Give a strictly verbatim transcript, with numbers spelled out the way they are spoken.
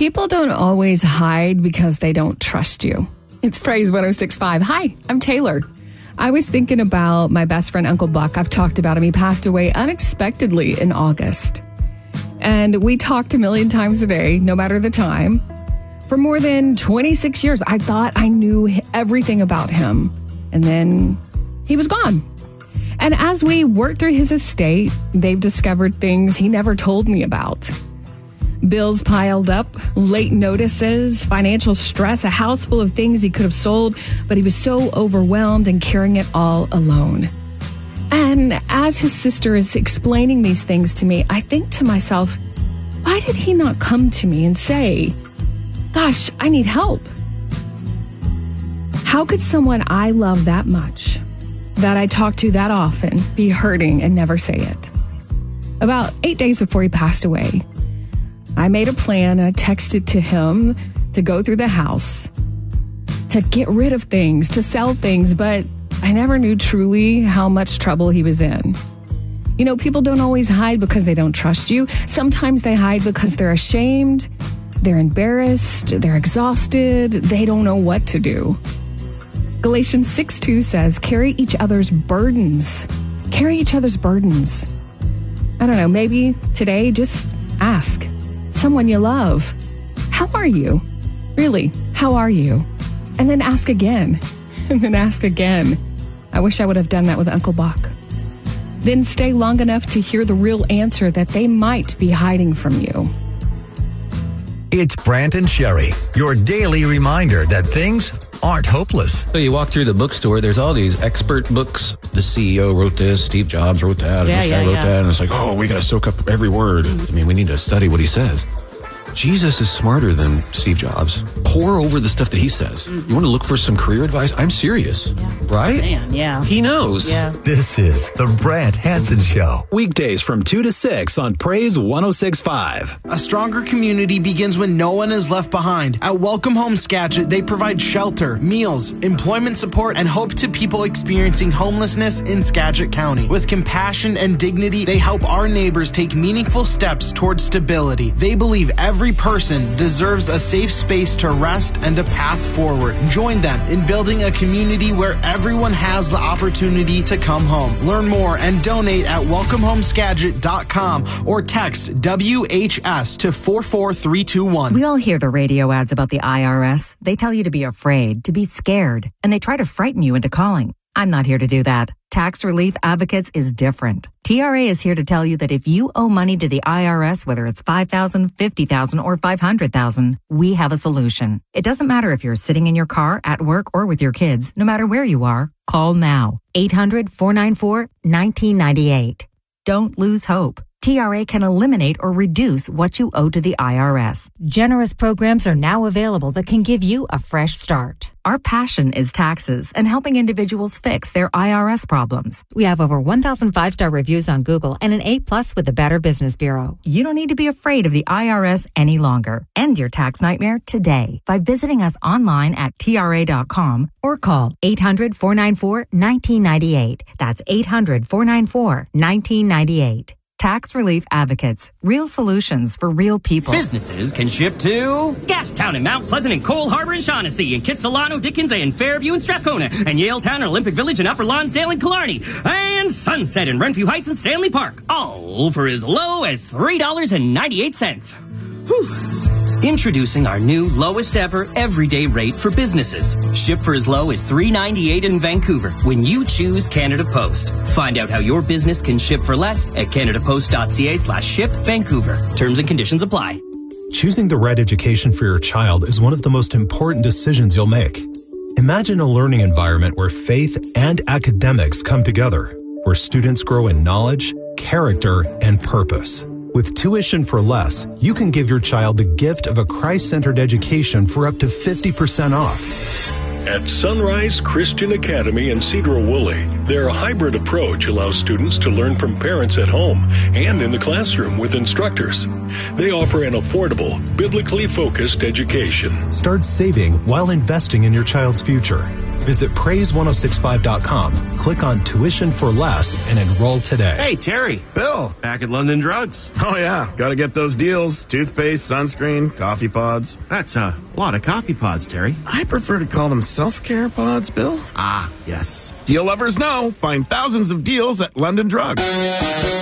People don't always hide because they don't trust you. It's Praise one oh six point five. Hi, I'm Taylor. I was thinking about my best friend, Uncle Buck. I've talked about him. He passed away unexpectedly in August. And we talked a million times a day, no matter the time. For more than twenty-six years, I thought I knew everything about him. And then he was gone. And as we worked through his estate, they've discovered things he never told me about. Bills piled up, late notices, financial stress, a house full of things he could have sold, but he was so overwhelmed and carrying it all alone. And as his sister is explaining these things to me, I think to myself, why did he not come to me and say, gosh, I need help? How could someone I love that much, that I talk to that often, be hurting and never say it? About eight days before he passed away, I made a plan and I texted to him to go through the house, to get rid of things, to sell things, but I never knew truly how much trouble he was in. You know, people don't always hide because they don't trust you. Sometimes they hide because they're ashamed, they're embarrassed, they're exhausted, they don't know what to do. Galatians six two says, carry each other's burdens. Carry each other's burdens. I don't know, maybe today just ask someone you love, how are you? Really, how are you? And then ask again, and then ask again. I wish I would have done that with Uncle Buck. Then stay long enough to hear the real answer that they might be hiding from you. It's Brant and Sherry, your daily reminder that things aren't hopeless. So you walk through the bookstore, there's all these expert books. The C E O wrote this, Steve Jobs wrote that, yeah, and this yeah, guy wrote yeah. that, and it's like, oh, we got to soak up every word. I mean, we need to study what he says. Jesus is smarter than Steve Jobs. Pour over the stuff that he says. Mm-hmm. You want to look for some career advice? I'm serious. Yeah. Right? Man, yeah. He knows. Yeah. This is the Brant Hansen Show. Weekdays from two to six on Praise one oh six point five. A stronger community begins when no one is left behind. At Welcome Home Skagit, they provide shelter, meals, employment support, and hope to people experiencing homelessness in Skagit County. With compassion and dignity, they help our neighbors take meaningful steps towards stability. They believe every person deserves a safe space to rest and a path forward. Join them in building a community where everyone has the opportunity to come home. Learn more and donate at welcome home skagit dot com or text W H S to four four three two one. We all hear the radio ads about the I R S. They tell you to be afraid, to be scared, and they try to frighten you into calling. I'm not here to do that. Tax Relief Advocates is different. T R A is here to tell you that if you owe money to the I R S, whether it's five thousand dollars, fifty thousand dollars, or five hundred thousand dollars, we have a solution. It doesn't matter if you're sitting in your car, at work, or with your kids. No matter where you are, call now. eight hundred, four nine four, one nine nine eight. Don't lose hope. T R A can eliminate or reduce what you owe to the I R S. Generous programs are now available that can give you a fresh start. Our passion is taxes and helping individuals fix their I R S problems. We have over one thousand five-star reviews on Google and an A plus with the Better Business Bureau. You don't need to be afraid of the I R S any longer. End your tax nightmare today by visiting us online at T R A dot com or call eight hundred, four nine four, one nine nine eight. That's eight hundred, four nine four, one nine nine eight. Tax Relief Advocates. Real solutions for real people. Businesses can ship to Gastown and Mount Pleasant and Cole Harbor and Shaughnessy and Kitsilano, Dickens and Fairview and Strathcona and Yaletown and Olympic Village and Upper Lonsdale and Killarney and Sunset and Renfrew Heights and Stanley Park. All for as low as three dollars and ninety-eight cents. Whew. Introducing our new lowest ever everyday rate for businesses. Ship for as low as three dollars and ninety-eight cents in Vancouver when you choose Canada Post. Find out how your business can ship for less at canadapost.ca slash ship Vancouver. Terms and conditions apply. Choosing the right education for your child is one of the most important decisions you'll make. Imagine a learning environment where faith and academics come together, where students grow in knowledge, character, and purpose. With tuition for less, you can give your child the gift of a Christ-centered education for up to fifty percent off. At Sunrise Christian Academy in Cedar Woolley, their hybrid approach allows students to learn from parents at home and in the classroom with instructors. They offer an affordable, biblically focused education. Start saving while investing in your child's future. Visit praise ten sixty-five dot com, click on Tuition for Less, and enroll today. Hey, Terry. Bill. Back at London Drugs. Oh, yeah. Gotta get those deals. Toothpaste, sunscreen, coffee pods. That's a lot of coffee pods, Terry. I prefer to call them self-care pods, Bill. Ah, yes. Deal lovers know. Find thousands of deals at London Drugs.